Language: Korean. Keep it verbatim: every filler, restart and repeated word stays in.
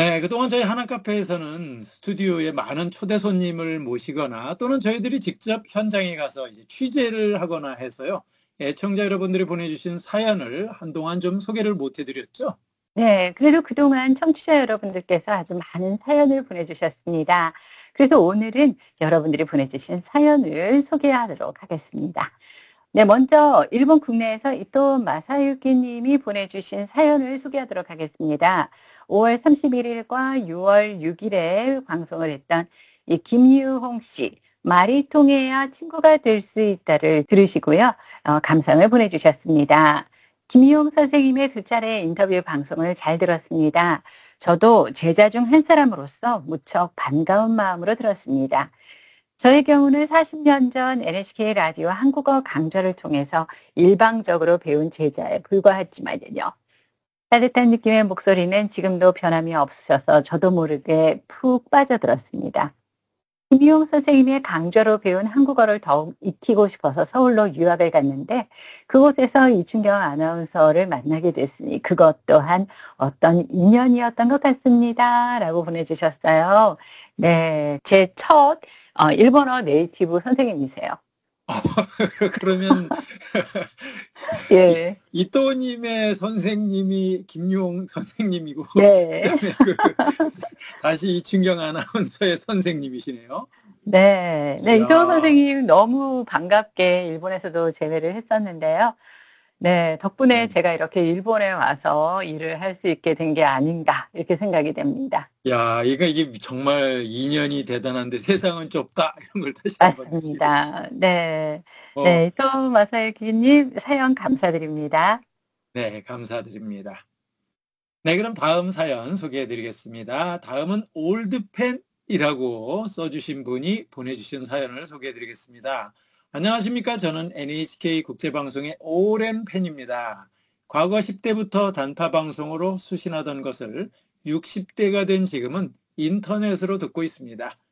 네. 그동안 저희 하나 카페에서는 스튜디오에 많은 초대 손님을 모시거나 또는 저희들이 직접 현장에 가서 이제 취재를 하거나 해서요. 애청자 여러분들이 보내주신 사연을 한동안 좀 소개를 못 해드렸죠. 네. 그래도 그동안 청취자 여러분들께서 아주 많은 사연을 보내주셨습니다. 그래서 오늘은 여러분들이 보내주신 사연을 소개하도록 하겠습니다. 네. 먼저 일본 국내에서 이토 마사유키 님이 보내주신 사연을 소개하도록 하겠습니다. 오월 삼십일일과 유월 육일에 방송을 했던 이 김유홍 씨 "말이 통해야 친구가 될 수 있다"를 들으시고요. 어 감상을 보내주셨습니다. 김유홍 선생님의 두 차례 인터뷰 방송을 잘 들었습니다. 저도 제자 중 한 사람으로서 무척 반가운 마음으로 들었습니다. 저의 경우는 사십 년 전 엔에이치케이 라디오 한국어 강좌를 통해서 일방적으로 배운 제자에 불과하지만요. 따뜻한 느낌의 목소리는 지금도 변함이 없으셔서 저도 모르게 푹 빠져들었습니다. 김희용 선생님의 강좌로 배운 한국어를 더욱 익히고 싶어서 서울로 유학을 갔는데 그곳에서 이춘경 아나운서를 만나게 됐으니 그것 또한 어떤 인연이었던 것 같습니다. 라고 보내주셨어요. 네. 제 첫 어 일본어 네이티브 선생님이세요. 그러면 이 예. 이토 님의 선생님이 김유홍 선생님이고 네. 그다음에 그 다시 이춘경 아나운서의 선생님이시네요. 네. 네. 이토 이야. 선생님 너무 반갑게 일본에서도 재회를 했었는데요. 네. 덕분에 네. 제가 이렇게 일본에 와서 일을 할 수 있게 된 게 아닌가 이렇게 생각이 됩니다. 야 이거 이게 정말 인연이 대단한데 세상은 좁다 이런 걸 다시 한번 느끼게 됩니다. 맞습니다. 네. 어. 네. 이토 마사유키 님 사연 감사드립니다. 네. 감사드립니다. 네. 그럼 다음 사연 소개해 드리겠습니다. 다음은 올드팬이라고 써 주신 분이 보내주신 사연을 소개해 드리겠습니다. 안녕하십니까. 저는 엔에이치케이 국제방송의 오랜 팬입니다. 과거 십 대부터 단파 방송으로 수신하던 것을 육십 대가 된 지금은 인터넷으로 듣고 있습니다.